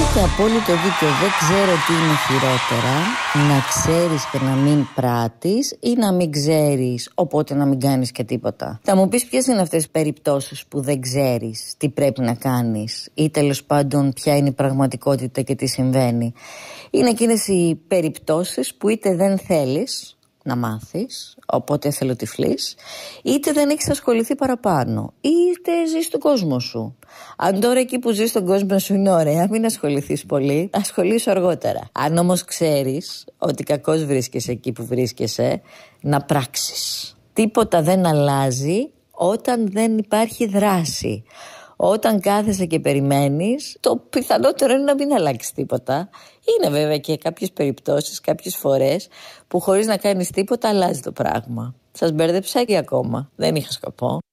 Έχετε απόλυτο δίκιο. Δεν ξέρω τι είναι χειρότερα, να ξέρεις και να μην πράττεις ή να μην ξέρεις, οπότε να μην κάνεις και τίποτα. Θα μου πεις ποιες είναι αυτές τις περιπτώσεις που δεν ξέρεις τι πρέπει να κάνεις ή τέλος πάντων ποια είναι η πραγματικότητα και τι συμβαίνει. Είναι εκείνες οι περιπτώσεις που είτε δεν θέλεις να μάθεις, οπότε εθελοτυφλείς, είτε δεν έχεις ασχοληθεί παραπάνω, είτε ζεις στον κόσμο σου. Αν τώρα εκεί που ζεις στον κόσμο σου είναι ωραία, μην ασχοληθείς πολύ, ασχολήσου αργότερα. Αν όμως ξέρεις ότι κακώς βρίσκεσαι εκεί που βρίσκεσαι, να πράξεις. Τίποτα δεν αλλάζει όταν δεν υπάρχει δράση. Όταν κάθεσαι και περιμένεις, το πιθανότερο είναι να μην αλλάξει τίποτα. Είναι βέβαια και κάποιες περιπτώσεις, κάποιες φορές που χωρίς να κάνεις τίποτα αλλάζει το πράγμα. Σας μπέρδεψα ή ακόμα? Δεν είχα σκοπό.